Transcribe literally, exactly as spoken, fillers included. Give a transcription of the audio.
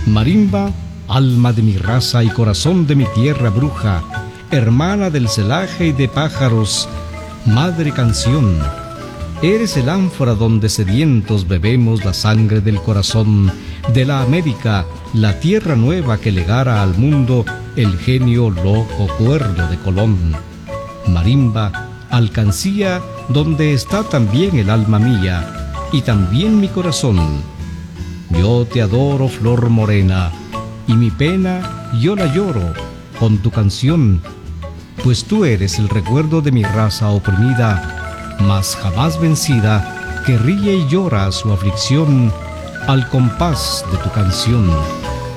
Marimba, alma de mi raza y corazón de mi tierra bruja, hermana del celaje y de pájaros, madre canción, eres el ánfora donde sedientos bebemos la sangre del corazón de la América, la tierra nueva que legara al mundo el genio loco cuerdo de Colón. Marimba, alcancía donde está también el alma mía y también mi corazón. Yo te adoro, flor morena, y mi pena yo la lloro con tu canción, pues tú eres el recuerdo de mi raza oprimida, mas jamás vencida, que ríe y llora su aflicción al compás de tu canción.